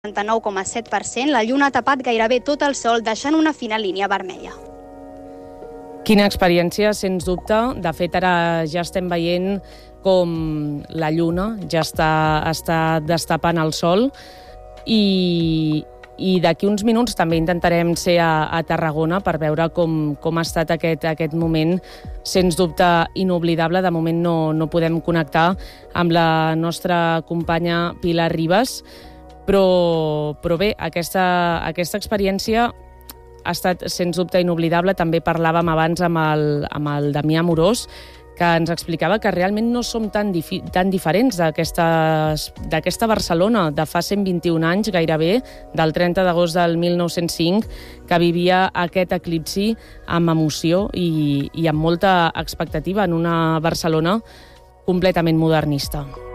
99,7%, la lluna ha tapat gairebé tot el sol, deixant una fina línia vermella. Quina experiència, sens dubte. De fet, ara ja estem veient com la lluna ja està destapant el sol i d'aquí uns minuts també intentarem ser a Tarragona per veure com ha estat aquest moment, sens dubte inoblidable. De moment no podem connectar amb la nostra companya Pilar Ribas, però bé, aquesta experiència ha estat sens dubte inoblidable. També parlàvem abans amb el Damià Amorós, que ens explicava que realment no som tan diferents d'aquesta Barcelona de fa 121 anys gairebé, del 30 d'agost del 1905, que vivia aquest eclipsi amb emoció i amb molta expectativa en una Barcelona completament modernista.